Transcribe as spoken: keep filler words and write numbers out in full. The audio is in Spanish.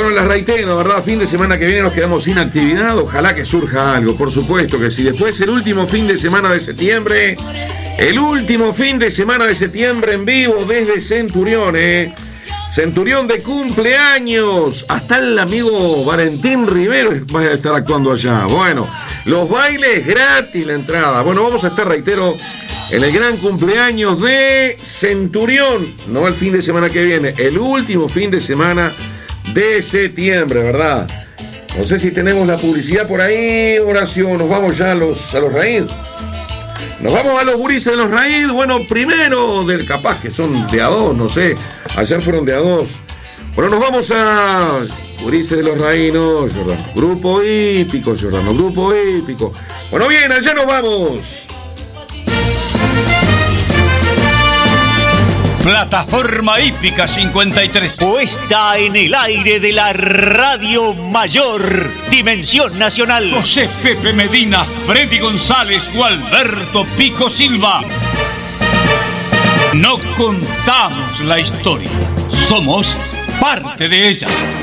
Bueno, las reitero, ¿verdad? Fin de semana que viene nos quedamos sin actividad. Ojalá que surja algo, por supuesto que sí. Después el último fin de semana de septiembre. El último fin de semana de septiembre en vivo desde Centurión, ¿eh? Centurión de cumpleaños. Hasta el amigo Valentín Rivero va a estar actuando allá. Bueno, los bailes gratis, la entrada. Bueno, vamos a estar, reitero, en el gran cumpleaños de Centurión. No el fin de semana que viene, el último fin de semana de septiembre, ¿verdad? No sé si tenemos la publicidad por ahí, Horacio. Nos vamos ya a los, a los raíz. Nos vamos a los gurises de los raíz. Bueno, primero del capaz que son de a dos, no sé. Ayer fueron de a dos. Bueno, nos vamos a gurises de los raíz, no, Jordano. Grupo hípico, Jordano, grupo hípico. Bueno, bien, allá nos vamos. Plataforma Hípica cincuenta y tres. Puesta en el aire de la Radio Mayor. Dimensión Nacional. José Pepe Medina, Freddy González, Gualberto Pico Silva. No contamos la historia. Somos parte de ella.